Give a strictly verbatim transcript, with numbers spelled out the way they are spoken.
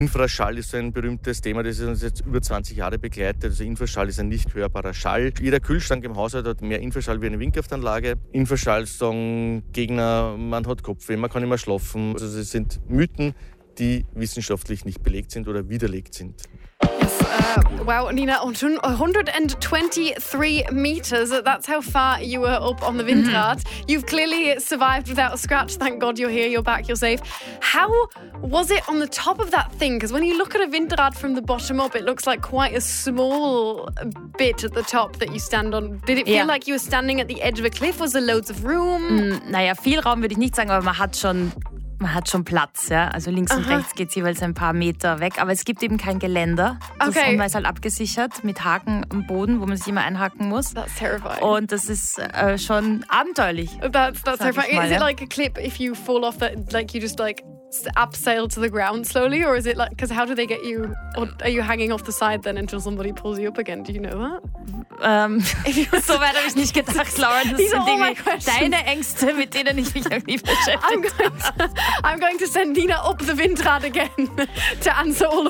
Infraschall ist so ein berühmtes Thema, das uns jetzt über zwanzig Jahre begleitet. Also Infraschall ist ein nicht hörbarer Schall. Jeder Kühlschrank im Haushalt hat mehr Infraschall wie eine Windkraftanlage. Infraschall sagen Gegner, man hat Kopfweh, man kann immer schlafen. Also es sind Mythen, die wissenschaftlich nicht belegt sind oder widerlegt sind. Yes, uh, wow, Nina, one hundred twenty-three metres. That's how far you were up on the Windrad. Mm-hmm. You've clearly survived without a scratch. Thank God you're here, you're back, you're safe. How was it on the top of that thing? Because when you look at a Windrad from the bottom up, it looks like quite a small bit at the top that you stand on. Did it feel yeah. like you were standing at the edge of a cliff? Was there loads of room? Mm, naja, viel Raum würde ich nicht sagen, aber man hat schon... Man hat schon Platz, ja. Also links und Aha. rechts geht es jeweils ein paar Meter weg. Aber es gibt eben kein Geländer. Das Okay. ist halt abgesichert mit Haken am Boden, wo man sich immer einhaken muss. That's terrifying. Und das ist äh, schon abenteuerlich. That's, that's Sag ich terrifying. mal, Is it ja. like a clip if you fall off that, like you just like abseil to the ground slowly? Or is it like, because how do they get you, or are you hanging off the side then until somebody pulls you up again? Do you know that? Ähm, so weit habe ich nicht gedacht, Lauren. Das These sind are all my irgendwie questions. deine Ängste, mit denen ich mich irgendwie I'm beschäftige. going to, I'm going to send Nina up the Windrad again to answer all of